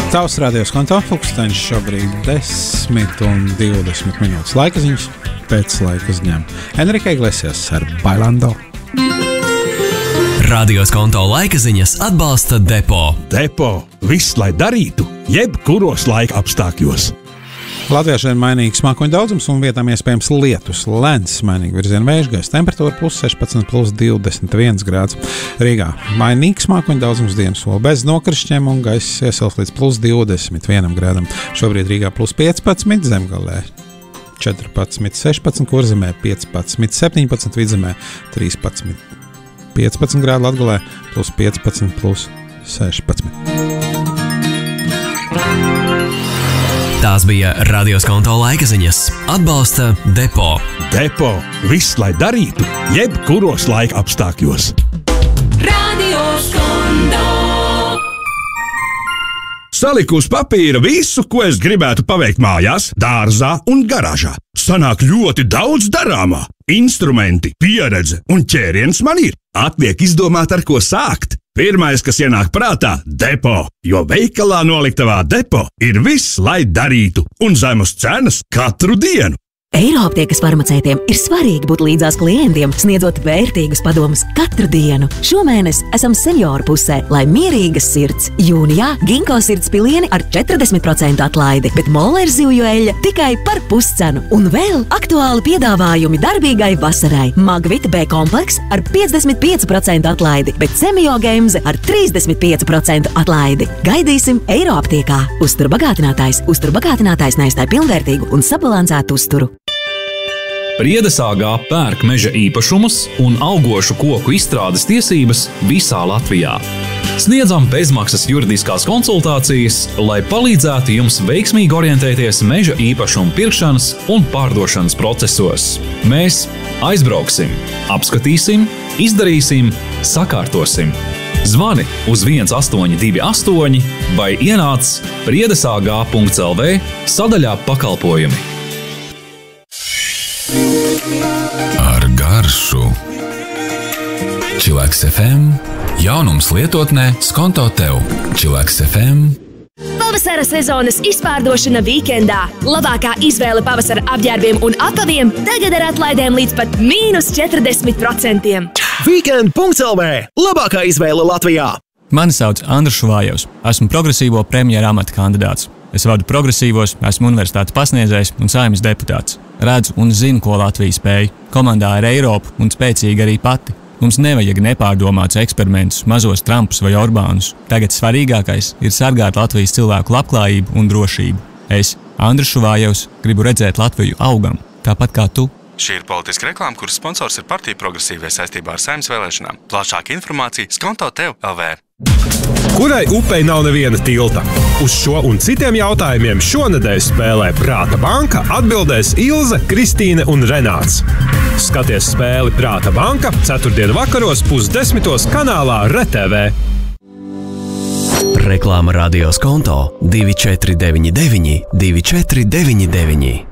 Tavs rādījos konto pulksteņš šobrīd 10:20 minūtes. Laika ziņas pēc laika ziņām. Enrique Iglesias ar Bailando. Rādījos konto laika ziņas atbalsta Depo. Depo. Viss, lai darītu, jebkuros laika apstākļos. Latvijā šodien mainīgs mākoņu daudzums un vietām iespējams lietus. Lēns mainīgi virziena vēja, gaisa temperatūra +16, +21 grāds. Rīgā mainīgs mākoņu daudzums dienas vēl bez nokrišņiem un gaisa iesils līdz +21 grādam. Šobrīd Rīgā +15, Zemgalē 14, 16, Kurzemē 15, 17, Vidzemē 13, 15 grādu, Latgalē +15, +16. Tās bija Rādījos konto laika ziņas. Atbalsta Depo. Depo. Viss, lai darītu, jebkuros laika apstākļos. Rādījos konto. Saliku uz papīra visu, ko es gribētu paveikt mājās, dārzā un garāžā. Sanāk ļoti daudz darāmā. Instrumenti, pieredze un ķēriens man ir. Atliek izdomāt, ar ko sākt. Pirmais, kas ienāk prātā, Depo, jo veikalā noliktavā Depo ir viss, lai darītu, un zemes cenas katru dienu. Eiroaptiekas farmaceitiem ir svarīgi būt līdzās klientiem, sniedzot vērtīgus padomus katru dienu. Šomēnes esam senioru pusē, lai mierīgas sirds. Jūnijā Ginko sirds pilieni ar 40% atlaidi, bet Moller zivju eļļa tikai par puscenu. Un vēl aktuāli piedāvājumi darbīgai vasarai. Magvita B kompleks ar 55% atlaidi, bet Semio Gemze ar 35% atlaidi. Gaidīsim Eiroaptiekā. Uzturbagātinātājs neizstāj pilnvērtīgu un sabalansētu uzturu. Priedes AG pērk meža īpašumus un augošu koku izstrādes tiesības visā Latvijā. Sniedzam bezmaksas juridiskās konsultācijas, lai palīdzētu jums veiksmīgi orientēties meža īpašumu pirkšanas un pārdošanas procesos. Mēs aizbrauksim, apskatīsim, izdarīsim, sakārtosim. Zvani uz 1828 vai ienāc priedesag.lv sadaļā pakalpojumi. Ar garšu Čilaks FM. Jaunums lietotnē Skonto tev. Čilaks FM. Pavasara sezonas izpārdošana vīkendā. Labākā izvēle pavasara apģērbiem un apaviem tagad ar atlaidēm līdz pat -40%. Weekend.lv. Labākā izvēle Latvijā. Mani sauc Andris Šuvājovs. Esmu progresīvo premjera amata kandidāts. Es vadu progresīvos, esmu universitātes pasniedzējs un Saeimas deputāts. Redzu un zinu, ko Latvija spēj. Komandā ir Eiropa un spēcīga arī pati. Mums nevajag nepārdomāts eksperimentus, mazos Trumpus vai Orbānus. Tagad svarīgākais ir sargāt Latvijas cilvēku labklājību un drošību. Es, Andris Šuvājovs, gribu redzēt Latviju augam, tāpat kā tu. Šī ir politiska reklāma, kuras sponsors ir partija Progresīvie saistībā ar Saeimas vēlēšanām. Plašāka informācija Skonto tev LV. Kurai upei nav neviena tilta? Uz šo un citiem jautājumiem šonedēļ spēlē Prāta banka atbildēs Ilze, Kristīne un Renāts. Skaties spēli Prāta banka ceturtdienu vakaros 9:30 kanālā RTV. Reklāma Rādījos konto 2499 2499.